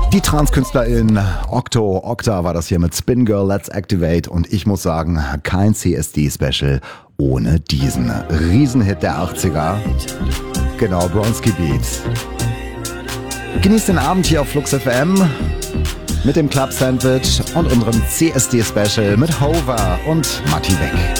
Die Transkünstlerin Okta war das hier mit Spin Girl, Let's Activate. Und ich muss sagen, kein CSD-Special ohne diesen Riesenhit der 80er. Genau, Bronski Beats. Genießt den Abend hier auf Flux FM mit dem Club Sandwich und unserem CSD-Special mit Hover und Matti Weg.